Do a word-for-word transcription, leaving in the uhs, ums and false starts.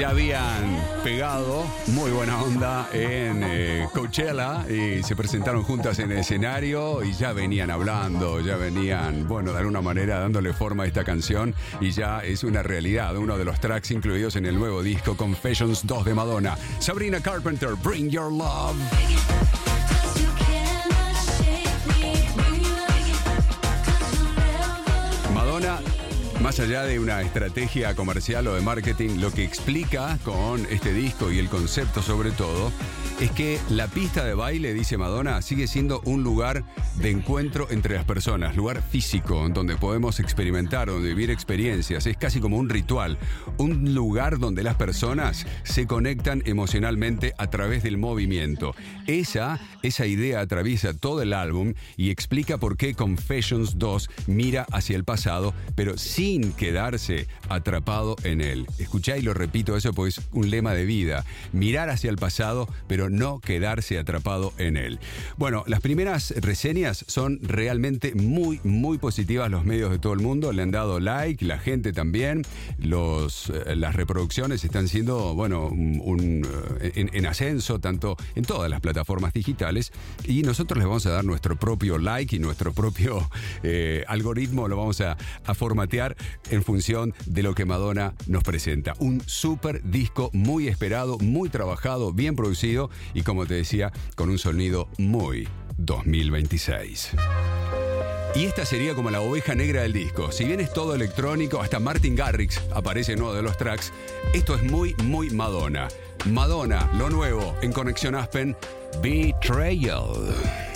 Ya habían pegado muy buena onda en eh, Coachella y se presentaron juntas en el escenario y ya venían hablando, ya venían, bueno, de alguna manera dándole forma a esta canción y ya es una realidad, uno de los tracks incluidos en el nuevo disco Confessions dos de Madonna. Sabrina Carpenter, Bring Your Love. Madonna, más allá de una estrategia comercial o de marketing, lo que explica con este disco y el concepto sobre todo, es que la pista de baile, dice Madonna, sigue siendo un lugar de encuentro entre las personas, lugar físico, donde podemos experimentar, donde vivir experiencias. Es casi como un ritual, un lugar donde las personas se conectan emocionalmente a través del movimiento. Esa, esa idea atraviesa todo el álbum y explica por qué Confessions dos mira hacia el pasado, pero sin quedarse atrapado en él. Escuchá y lo repito, eso pues es un lema de vida. Mirar hacia el pasado, pero no quedarse atrapado en él. Bueno, las primeras reseñas son realmente muy, muy positivas. Los medios de todo el mundo le han dado like, la gente también. Los, eh, las reproducciones están siendo, bueno, un, un, en, en ascenso, tanto en todas las plataformas digitales. Y nosotros les vamos a dar nuestro propio like y nuestro propio eh, algoritmo lo vamos a, a formatear en función de lo que Madonna nos presenta. Un súper disco muy esperado, muy trabajado, bien producido y, como te decía, con un sonido muy dos mil veintiséis. Y esta sería como la oveja negra del disco. Si bien es todo electrónico, hasta Martin Garrix aparece en uno de los tracks, esto es muy, muy Madonna. Madonna, lo nuevo en Conexión Aspen, Betrayal.